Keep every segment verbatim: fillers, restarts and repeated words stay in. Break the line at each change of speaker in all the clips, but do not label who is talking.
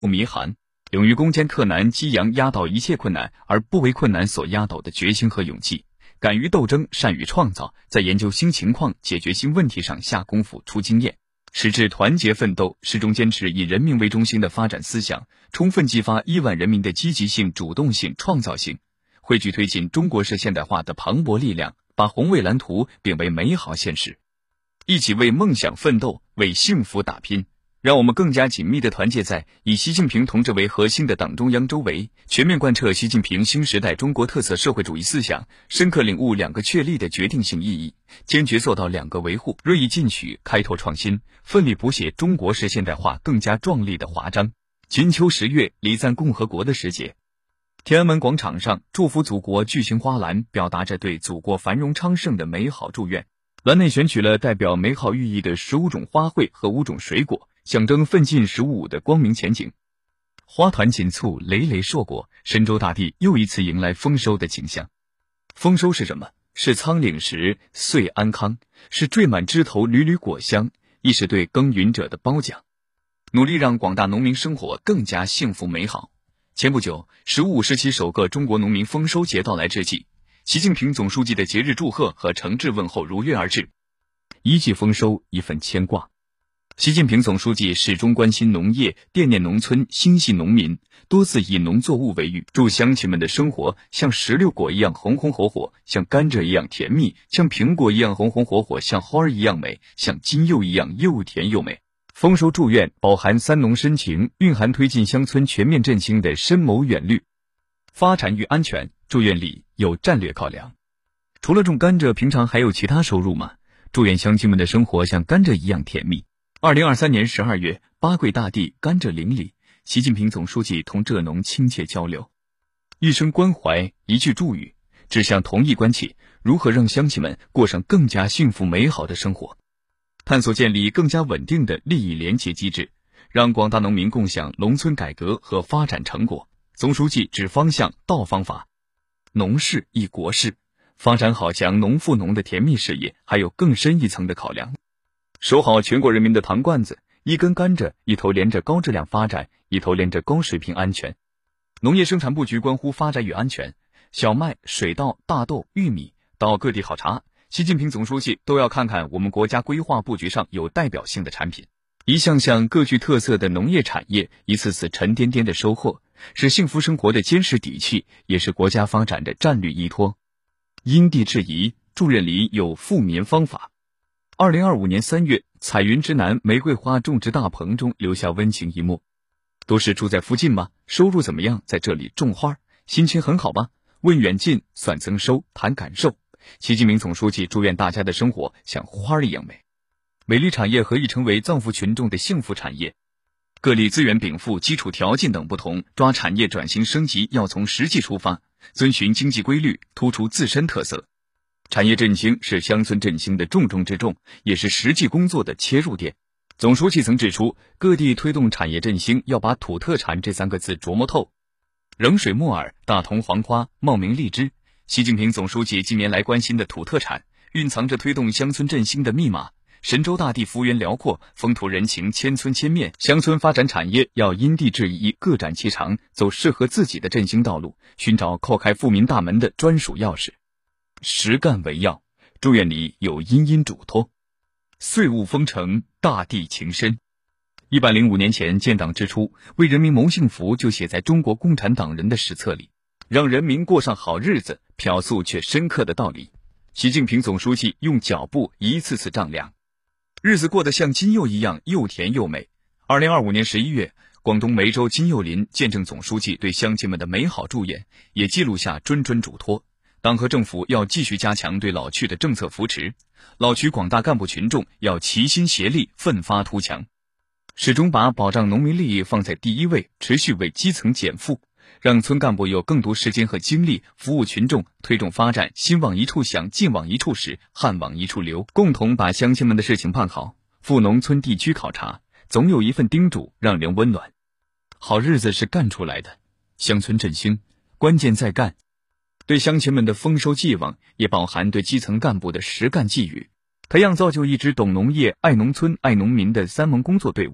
弥寒，勇于攻坚克难，激扬压倒一切困难而不为困难所压倒的决心和勇气，敢于斗争，善于创造，在研究新情况、解决新问题上下功夫、出经验，矢志团结奋斗，始终坚持以人民为中心的发展思想，充分激发亿万人民的积极性、主动性、创造性，汇聚推进中国式现代化的磅礴力量，把宏伟蓝图变为美好现实。一起为梦想奋斗，为幸福打拼。让我们更加紧密地团结在以习近平同志为核心的党中央周围，全面贯彻习近平新时代中国特色社会主义思想，深刻领悟两个确立的决定性意义，坚决做到两个维护，锐意进取，开拓创新，奋力谱写中国式现代化更加壮丽的华章。金秋十月，礼赞共和国的时节，天安门广场上，祝福祖国巨型花篮表达着对祖国繁荣昌盛的美好祝愿。篮内选取了代表美好寓意的十五种花卉和五种水果，象征奋进十五五的光明前景。花团锦簇，累累硕果，神州大地又一次迎来丰收的景象。丰收是什么？是仓廪实，岁安康，是缀满枝头缕缕果香，亦是对耕耘者的褒奖。努力让广大农民生活更加幸福美好。前不久，十五五时期首个中国农民丰收节到来之际，习近平总书记的节日祝贺和诚挚问候如约而至。一季丰收，一份牵挂。习近平总书记始终关心农业，惦念农村，心系农民，多次以农作物为喻，祝乡亲们的生活像石榴果一样红红火火，像甘蔗一样甜蜜，像苹果一样红红火火，像花儿一样美，像金柚一样又甜又美。丰收祝愿饱含三农深情，蕴含推进乡村全面振兴的深谋远虑。发展与安全，祝愿里有战略考量。除了种甘蔗，平常还有其他收入吗？祝愿乡亲们的生活像甘蔗一样甜蜜。二零二三年十二月，八桂大地，甘蔗林里，习近平总书记同蔗农亲切交流，一声关怀，一句祝语，指向同一关切，如何让乡亲们过上更加幸福美好的生活，探索建立更加稳定的利益连结机制，让广大农民共享农村改革和发展成果。总书记指方向道方法，农事亦国事，发展好强农富农的甜蜜事业还有更深一层的考量。守好全国人民的糖罐子，一根甘蔗，一头连着高质量发展，一头连着高水平安全。农业生产布局关乎发展与安全，小麦、水稻、大豆、玉米到各地考察，习近平总书记都要看看我们国家规划布局上有代表性的产品。一项项各具特色的农业产业，一次次沉甸甸的收获，是幸福生活的坚实底气，也是国家发展的战略依托。因地制宜，祝愿里有富民方法。二零二五年三月，彩云之南玫瑰花种植大棚中留下温情一幕。都是住在附近吗？收入怎么样？在这里种花，心情很好吧？问远近，算增收，谈感受。习近平总书记祝愿大家的生活像花一样美。美丽产业何以成为造福群众的幸福产业？各地资源禀赋、基础条件等不同，抓产业转型升级要从实际出发，遵循经济规律，突出自身特色。产业振兴是乡村振兴的重中之重，也是实际工作的切入点。总书记曾指出，各地推动产业振兴要把土特产这三个字琢磨透。冷水木耳、大同黄花、茂名荔枝，习近平总书记近年来关心的土特产，蕴藏着推动乡村振兴的密码。神州大地幅员辽阔，风土人情千村千面，乡村发展产业要因地制宜，各展其长，走适合自己的振兴道路，寻找叩开富民大门的专属钥匙。实干为要，祝愿里有殷殷嘱托。岁物丰成，大地情深。一百零五年前建党之初，为人民谋幸福就写在中国共产党人的史册里，让人民过上好日子，朴素却深刻的道理。习近平总书记用脚步一次次丈量，日子过得像金柚一样又甜又美。二零二五年十一月，广东梅州金柚林见证总书记对乡亲们的美好祝愿，也记录下谆谆嘱托。党和政府要继续加强对老区的政策扶持，老区广大干部群众要齐心协力，奋发图强，始终把保障农民利益放在第一位，持续为基层减负，让村干部有更多时间和精力服务群众，推动发展心往一处想，劲往一处使，汗往一处流，共同把乡亲们的事情办好。赴农村地区考察，总有一份叮嘱让人温暖。好日子是干出来的，乡村振兴关键在干。对乡亲们的丰收寄望，也饱含对基层干部的实干寄语，培养造就一支懂农业、爱农村、爱农民的三盟工作队伍，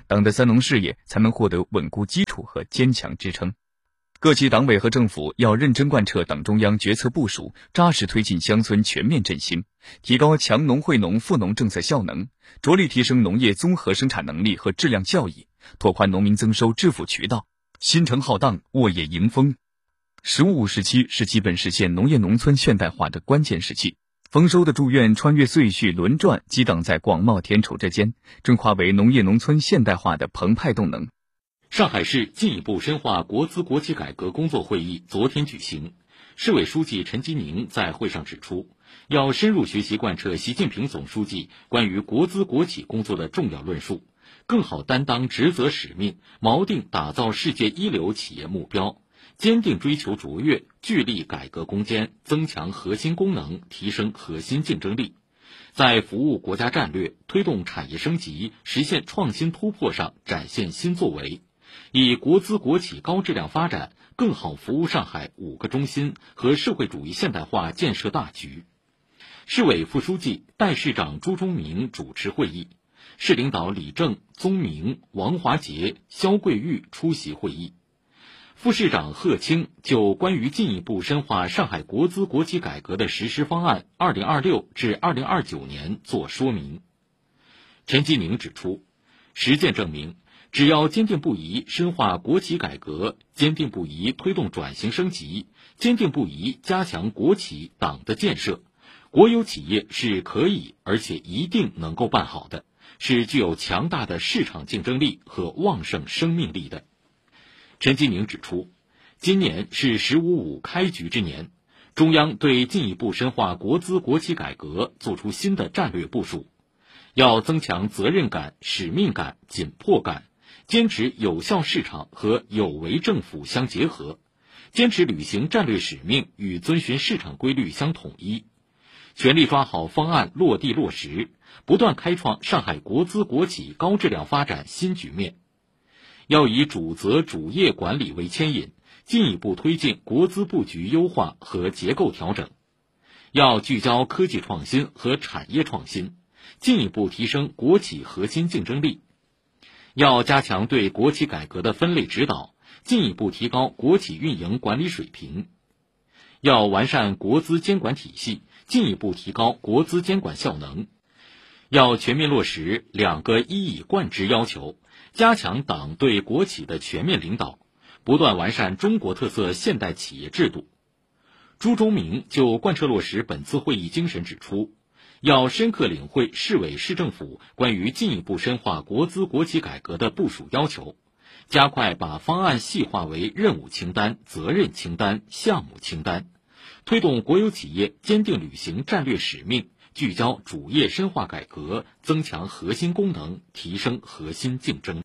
党的三农事业才能获得稳固基础和坚强支撑。各级党委和政府要认真贯彻党中央决策部署，扎实推进乡村全面振兴，提高强农惠农富农政策效能，着力提升农业综合生产能力和质量效益，拓宽农民增收致富渠道。新城浩荡，沃野迎风。十五五时期是基本实现农业农村现代化的关键时期，丰收的祝愿穿越岁序轮转，激荡在广袤田畴之间，正化为农业农村现代化的澎湃动能。
上海市进一步深化国资国企改革工作会议昨天举行，市委书记陈吉宁在会上指出，要深入学习贯彻习近平总书记关于国资国企工作的重要论述，更好担当职责使命，锚定打造世界一流企业目标，坚定追求卓越，聚力改革攻坚，增强核心功能，提升核心竞争力，在服务国家战略、推动产业升级、实现创新突破上展现新作为，以国资国企高质量发展更好服务上海五个中心和社会主义现代化建设大局。市委副书记、代市长朱忠明主持会议，市领导李正、宗明、王华杰、肖桂玉出席会议。副市长贺清就关于进一步深化上海国资国企改革的实施方案二零二六至二零二九年作说明。陈吉宁指出，实践证明，只要坚定不移深化国企改革，坚定不移推动转型升级，坚定不移加强国企党的建设，国有企业是可以而且一定能够办好的，是具有强大的市场竞争力和旺盛生命力的。陈吉宁指出，今年是“十五五”开局之年，中央对进一步深化国资国企改革作出新的战略部署，要增强责任感、使命感、紧迫感，坚持有效市场和有为政府相结合，坚持履行战略使命与遵循市场规律相统一，全力抓好方案落地落实，不断开创上海国资国企高质量发展新局面。要以主责主业管理为牵引，进一步推进国资布局优化和结构调整。要聚焦科技创新和产业创新，进一步提升国企核心竞争力。要加强对国企改革的分类指导，进一步提高国企运营管理水平。要完善国资监管体系，进一步提高国资监管效能。要全面落实两个一以贯之要求，加强党对国企的全面领导，不断完善中国特色现代企业制度。朱忠明就贯彻落实本次会议精神指出，要深刻领会市委市政府关于进一步深化国资国企改革的部署要求，加快把方案细化为任务清单、责任清单、项目清单，推动国有企业坚定履行战略使命，聚焦主业深化改革，增强核心功能，提升核心竞争。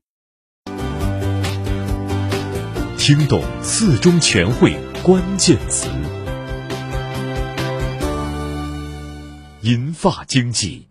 听懂四中全会关键词。银发经济。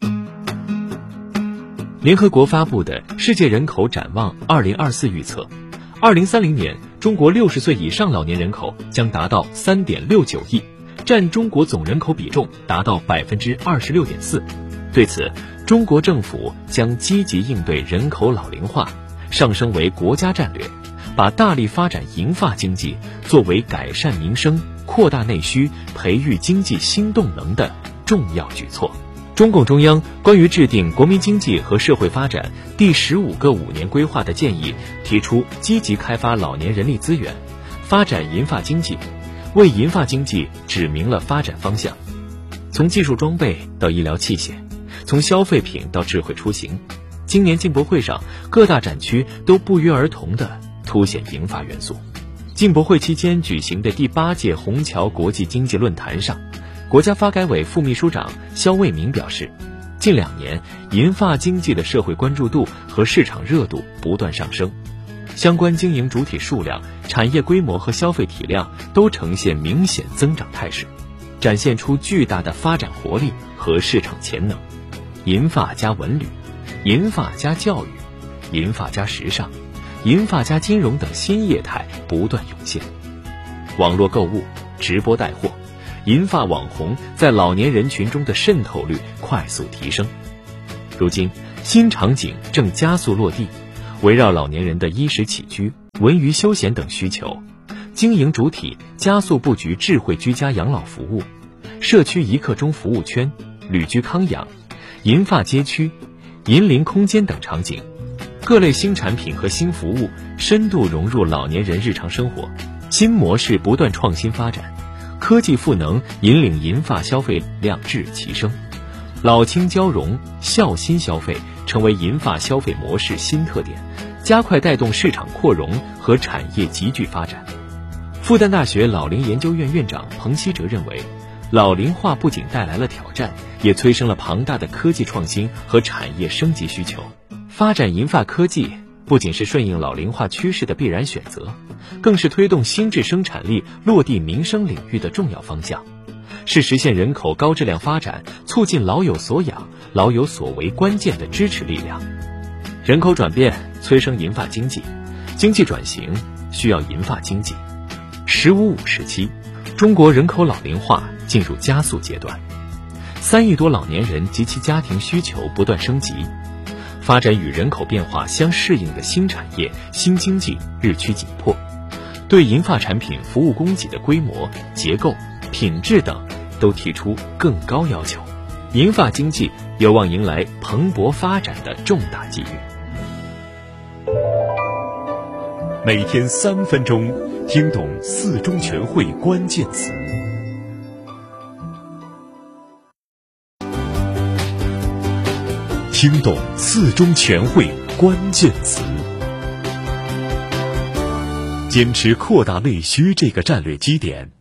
联合国发布的《世界人口展望二零二四》预测，二零三零年中国六十岁以上老年人口将达到 三点六九亿，占中国总人口比重达到 百分之二十六点四。对此，中国政府将积极应对人口老龄化，上升为国家战略，把大力发展银发经济作为改善民生、扩大内需、培育经济新动能的重要举措。中共中央关于制定国民经济和社会发展第十五个五年规划的建议提出，积极开发老年人力资源，发展银发经济，为银发经济指明了发展方向。从技术装备到医疗器械，从消费品到智慧出行，今年进博会上各大展区都不约而同地凸显银发元素。进博会期间举行的第八届虹桥国际经济论坛上，国家发改委副秘书长肖卫民表示，近两年银发经济的社会关注度和市场热度不断上升，相关经营主体数量、产业规模和消费体量都呈现明显增长态势，展现出巨大的发展活力和市场潜能。银发加文旅、银发加教育、银发加时尚、银发加金融等新业态不断涌现。网络购物、直播带货、银发网红在老年人群中的渗透率快速提升。如今新场景正加速落地， 围绕老年人的衣食起居、文娱休闲等需求，经营主体加速布局智慧居家养老服务、社区一刻钟服务圈、旅居康养、银发街区、银龄空间等场景，各类新产品和新服务深度融入老年人日常生活，新模式不断创新发展，科技赋能引领银发消费量质齐升，老青交融、孝心消费成为银发消费模式新特点，加快带动市场扩容和产业集聚发展。复旦大学老龄研究院院长彭希哲认为，老龄化不仅带来了挑战，也催生了庞大的科技创新和产业升级需求。发展银发科技不仅是顺应老龄化趋势的必然选择，更是推动新质生产力落地民生领域的重要方向，是实现人口高质量发展、促进老有所养、老有所为关键的支持力量。人口转变催生银发经济，经济转型需要银发经济。十五五时期，中国人口老龄化进入加速阶段，三亿多老年人及其家庭需求不断升级，发展与人口变化相适应的新产业、新经济日趋紧迫，对银发产品服务供给的规模、结构、品质等都提出更高要求，银发经济有望迎来蓬勃发展的重大机遇。
每天三分钟，听懂四中全会关键词。听懂四中全会关键词。坚持扩大内需这个战略基点。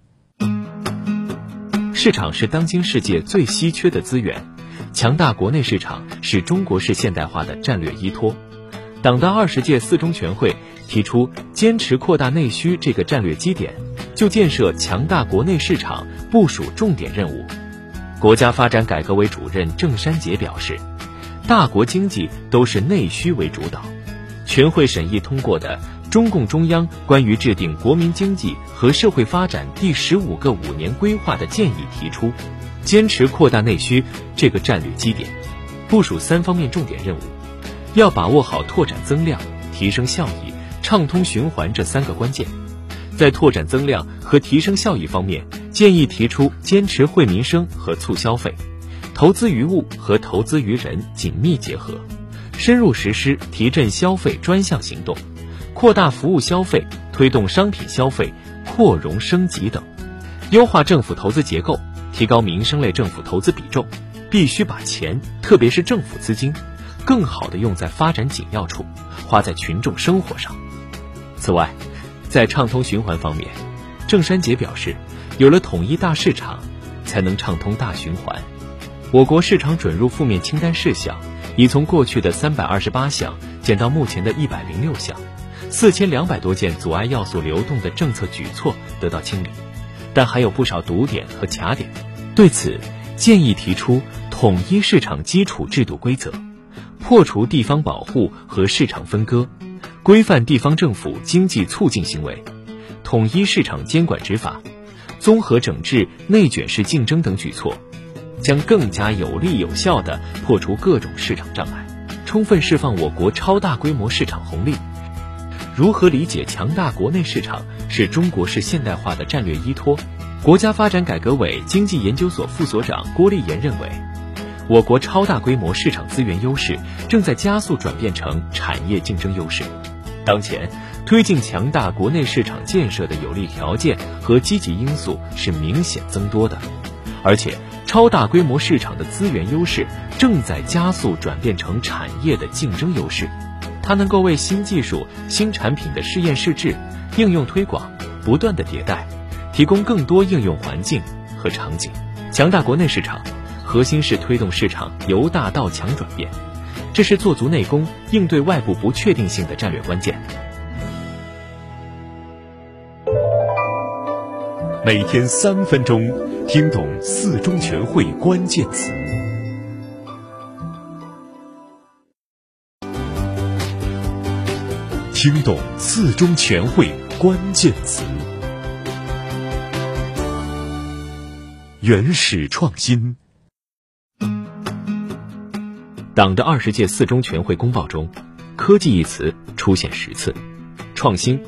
市场是当今世界最稀缺的资源，强大国内市场是中国式现代化的战略依托。党的二十届四中全会提出坚持扩大内需这个战略基点，就建设强大国内市场部署重点任务。国家发展改革委主任郑山杰表示，大国经济都是内需为主导。全会审议通过的中共中央关于制定国民经济和社会发展第十五个五年规划的建议提出，坚持扩大内需这个战略基点，部署三方面重点任务，要把握好拓展增量、提升效益、畅通循环这三个关键。在拓展增量和提升效益方面，建议提出坚持惠民生和促消费，投资于物和投资于人紧密结合，深入实施提振消费专项行动，扩大服务消费，推动商品消费扩容升级等。优化政府投资结构，提高民生类政府投资比重，必须把钱，特别是政府资金，更好地用在发展紧要处，花在群众生活上。此外，在畅通循环方面，郑山杰表示，有了统一大市场，才能畅通大循环。我国市场准入负面清单事项已从过去的三百二十八项减到目前的一百零六项，四千两百多件阻碍要素流动的政策举措得到清理，但还有不少堵点和卡点。对此，建议提出统一市场基础制度规则，破除地方保护和市场分割，规范地方政府经济促进行为，统一市场监管执法，综合整治内卷式竞争等举措，将更加有力有效地破除各种市场障碍，充分释放我国超大规模市场红利。如何理解强大国内市场是中国式现代化的战略依托？国家发展改革委经济研究所副所长郭立言认为，我国超大规模市场资源优势正在加速转变成产业竞争优势。当前，推进强大国内市场建设的有利条件和积极因素是明显增多的，而且超大规模市场的资源优势正在加速转变成产业的竞争优势。它能够为新技术、新产品的试验试制、应用推广不断的迭代，提供更多应用环境和场景。强大国内市场，核心是推动市场由大到强转变，这是做足内功、应对外部不确定性的战略关键。
每天三分钟，听懂四中全会关键词。听懂四中全会关键词。原始创新。
党的二十届四中全会公报中， 科技一词出现十次。创新